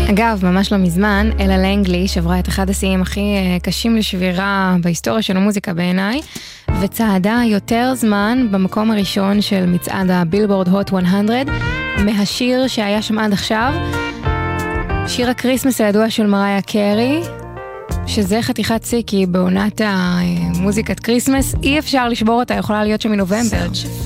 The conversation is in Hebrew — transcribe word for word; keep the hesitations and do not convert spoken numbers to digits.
אגב, ממש לא מזמן, אלה לנגלי שברה את אחד השיאים הכי קשים לשבירה בהיסטוריה של המוזיקה בעיניי, וצעדה יותר זמן במקום הראשון של מצעד הבילבורד הוט מאה, מהשיר שהיה שם עד עכשיו, שיר הקריסמס הידוע של מריה קרי, שזה חתיכת סיקי בעונת המוזיקת קריסמס, אי אפשר לשבור אותה, יכולה להיות שם מנובמבר.